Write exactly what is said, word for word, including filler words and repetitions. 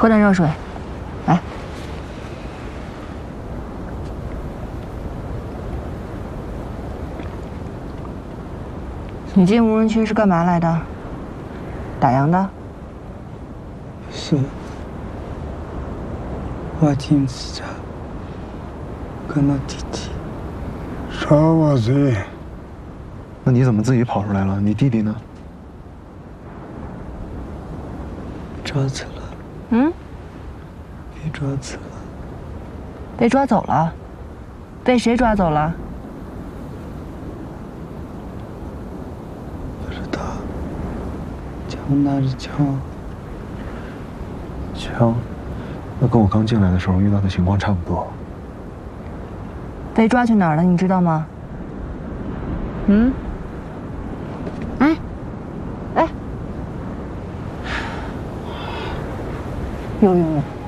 喝点热水，来。你进无人区是干嘛来的？打烊的？ 是。我进自家跟我弟弟。十二岁。 那你怎么自己跑出来了？你弟弟呢？ 抓走了。 嗯？ 被抓走了。 被抓走了？被谁抓走了？ 不知道。枪拿着枪。 枪？那跟我刚进来的时候遇到的情况差不多。 被抓去哪儿了？你知道吗？嗯？哎，哎，有有有。